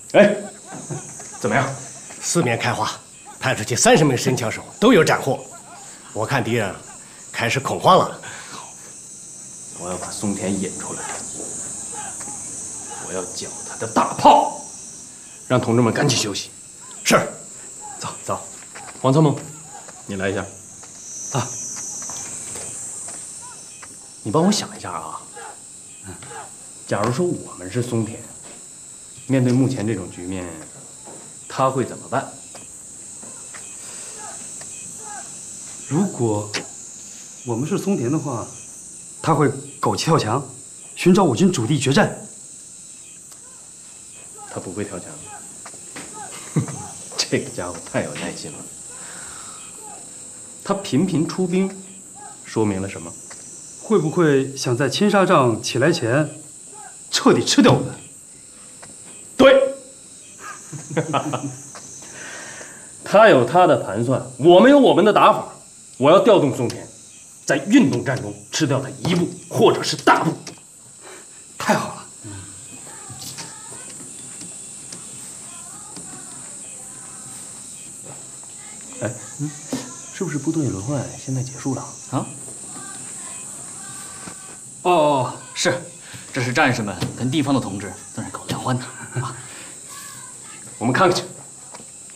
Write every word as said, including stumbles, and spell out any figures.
哎，怎么样？ 四面开花，派出去三十名神枪手都有斩获。我看敌人开始恐慌了。 我要把松田引出来，我要缴他的大炮，让同志们赶紧休息。 是， 走走，黄参谋，你来一下。啊，你帮我想一下啊。假如说我们是松田，面对目前这种局面，他会怎么办？ 如果我们是松田的话，他会狗急跳墙，寻找我军主力决战。 他不会跳墙。这个家伙太有耐心了。他频频出兵，说明了什么？ 会不会想在青纱帐起来前，彻底吃掉我们？ 对。他有他的盘算，我们有我们的打法。我要调动松田，在运动战中吃掉他一部或者是大部。 太好了。 哎，嗯，是不是部队轮换现在结束了啊？ 哦哦，是，这是战士们跟地方的同志在那搞联欢呢。啊， 我们看看去。